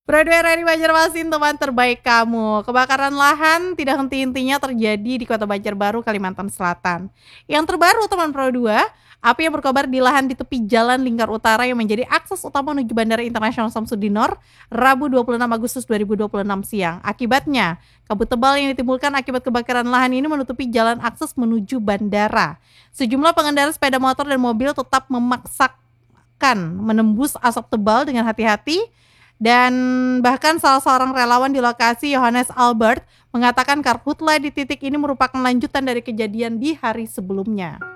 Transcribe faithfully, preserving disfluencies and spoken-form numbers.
Pro dua R R I Banjarmasin, teman terbaik kamu. Kebakaran lahan tidak henti-hentinya terjadi di Kota Banjarbaru, Kalimantan Selatan. Yang terbaru teman Pro dua, api yang berkobar di lahan di tepi Jalan Lingkar Utara yang menjadi akses utama menuju Bandara Internasional Samsudinor, Rabu dua puluh enam Agustus dua ribu dua puluh enam siang. Akibatnya, kabut tebal yang ditimbulkan akibat kebakaran lahan ini menutupi jalan akses menuju bandara. Sejumlah pengendara sepeda motor dan mobil tetap memaksakan menembus asap tebal dengan hati-hati. Dan bahkan salah seorang relawan di lokasi, Yohanes Albert, mengatakan karhutla di titik ini merupakan lanjutan dari kejadian di hari sebelumnya.